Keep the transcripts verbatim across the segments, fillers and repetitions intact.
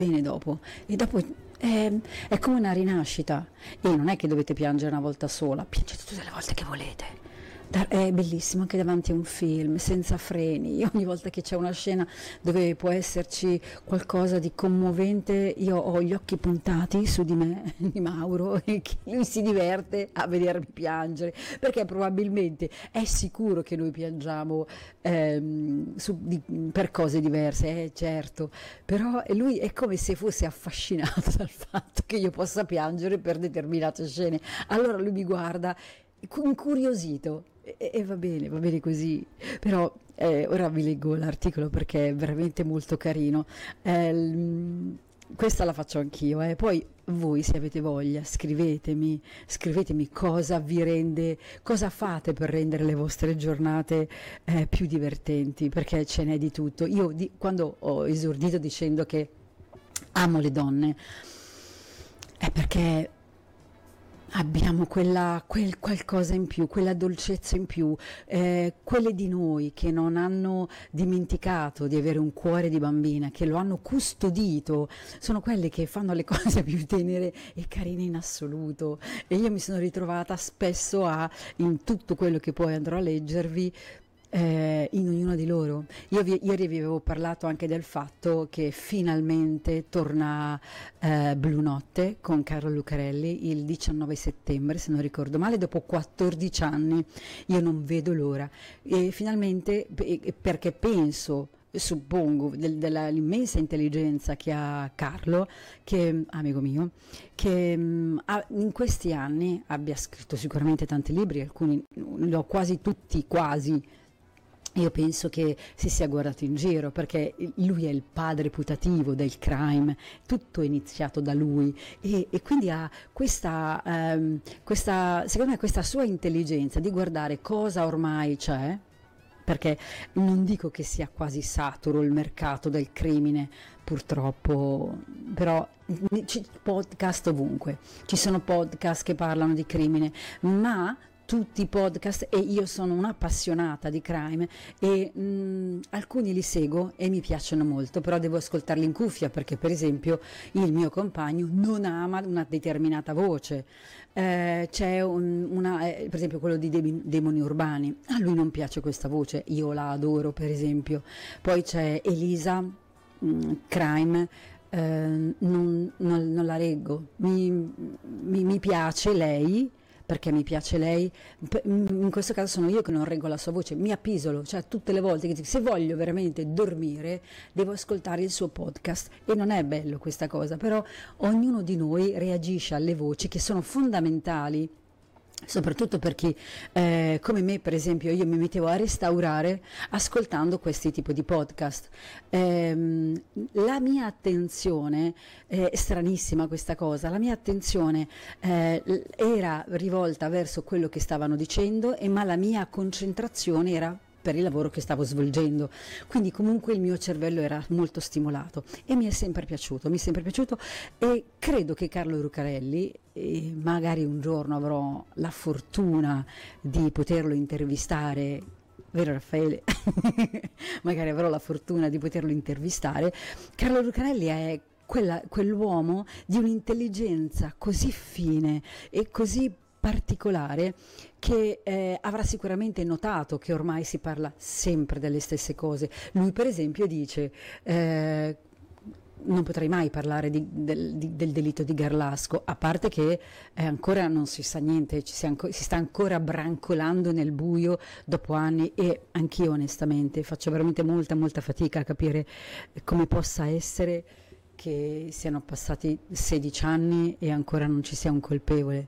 bene dopo, e dopo è, è come una rinascita, e non è che dovete piangere una volta sola, piangete tutte le volte che volete. Da- È bellissimo anche davanti a un film, senza freni. Io ogni volta che c'è una scena dove può esserci qualcosa di commovente, io ho gli occhi puntati su di me, di Mauro, e che lui si diverte a vedermi piangere, perché probabilmente è sicuro che noi piangiamo ehm, su- di- per cose diverse, eh, certo, però lui è come se fosse affascinato dal fatto che io possa piangere per determinate scene. Allora lui mi guarda cu- incuriosito. E, e va bene, va bene così, però eh, ora vi leggo l'articolo perché è veramente molto carino. Eh, l- questa la faccio anch'io, eh. Poi voi, se avete voglia, scrivetemi, scrivetemi cosa vi rende, cosa fate per rendere le vostre giornate eh, più divertenti, perché ce n'è di tutto. Io di- quando ho esordito dicendo che amo le donne, è perché abbiamo quella, quel qualcosa in più, quella dolcezza in più, eh, quelle di noi che non hanno dimenticato di avere un cuore di bambina, che lo hanno custodito, sono quelle che fanno le cose più tenere e carine in assoluto. E io mi sono ritrovata spesso a, in tutto quello che poi andrò a leggervi, eh, in ognuno di loro. Io vi- ieri vi avevo parlato anche del fatto che finalmente torna eh, Blu Notte con Carlo Lucarelli il diciannove settembre, se non ricordo male, dopo quattordici anni. Io non vedo l'ora. E finalmente, pe- perché penso, suppongo, del- dell'immensa intelligenza che ha Carlo, che amico mio, che mh, ha- in questi anni abbia scritto sicuramente tanti libri, alcuni li ho quasi tutti, quasi. Io penso che si sia guardato in giro, perché lui è il padre putativo del crime, tutto è iniziato da lui, e, e quindi ha questa, ehm, questa, secondo me, questa sua intelligenza di guardare cosa ormai c'è, perché non dico che sia quasi saturo il mercato del crimine, purtroppo, però ci podcast ovunque, ci sono podcast che parlano di crimine, ma tutti i podcast, e io sono un'appassionata di crime, e mh, alcuni li seguo e mi piacciono molto, però devo ascoltarli in cuffia, perché per esempio il mio compagno non ama una determinata voce. Eh, c'è un, una, eh, per esempio quello di Demi- Demoni Urbani, a lui non piace questa voce, io la adoro per esempio. Poi c'è Elisa, mh, Crime, eh, non, non- non la reggo, mi, mi- mi piace lei, perché mi piace lei. P- in questo caso sono io che non reggo la sua voce, mi appisolo, cioè tutte le volte che dico, se voglio veramente dormire devo ascoltare il suo podcast, e non è bello questa cosa, però ognuno di noi reagisce alle voci che sono fondamentali, soprattutto per chi, eh, come me per esempio, io mi mettevo a restaurare ascoltando questi tipi di podcast. Ehm, la mia attenzione, eh, è stranissima questa cosa, la mia attenzione eh, l- era rivolta verso quello che stavano dicendo, e ma la mia concentrazione era per il lavoro che stavo svolgendo, quindi comunque il mio cervello era molto stimolato, e mi è sempre piaciuto, mi è sempre piaciuto, e credo che Carlo Lucarelli, e magari un giorno avrò la fortuna di poterlo intervistare, vero Raffaele? Magari avrò la fortuna di poterlo intervistare. Carlo Lucarelli è quella- quell'uomo di un'intelligenza così fine e così particolare, che eh, avrà sicuramente notato che ormai si parla sempre delle stesse cose. Lui per esempio dice, eh, non potrei mai parlare di- del, di- del delitto di Garlasco, a parte che eh, ancora non si sa niente, ci si, anco- si sta ancora brancolando nel buio dopo anni, e anch'io onestamente faccio veramente molta molta fatica a capire come possa essere che siano passati sedici anni e ancora non ci sia un colpevole.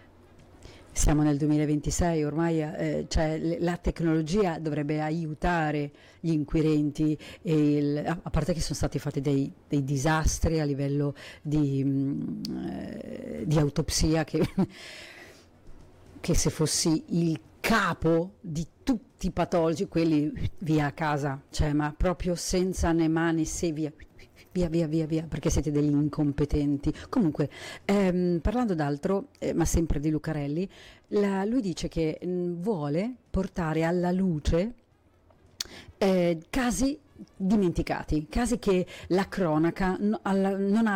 Siamo nel duemilaventisei, ormai eh, cioè, le- la tecnologia dovrebbe aiutare gli inquirenti, e il- a, a parte che sono stati fatti dei, dei disastri a livello di, mh, eh, di autopsia, che, che se fossi il capo di tutti i patologi, quelli via a casa, cioè, ma proprio senza né mani, se via. Via, via, via, via, perché siete degli incompetenti. Comunque, ehm, parlando d'altro, eh, ma sempre di Lucarelli, la- lui dice che mh, vuole portare alla luce eh, casi dimenticati, casi che la cronaca no- alla- non ha